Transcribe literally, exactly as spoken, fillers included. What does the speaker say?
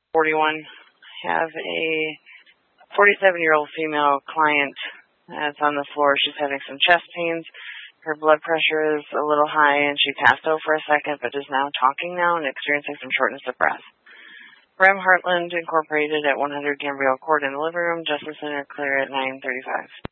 forty-one. Have a forty-seven-year-old female client that's on the floor. She's having some chest pains. Her blood pressure is a little high, and she passed out for a second, but is now talking now and experiencing some shortness of breath. Rem Heartland Incorporated at one hundred Gambriel Court in the living room. Justice Center clear at nine thirty-five.